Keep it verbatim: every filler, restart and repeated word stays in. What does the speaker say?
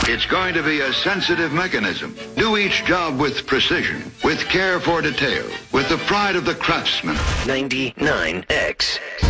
It's going to be a sensitive mechanism. Do each job with precision, with care for detail, with the pride of the craftsman. ninety-nine X.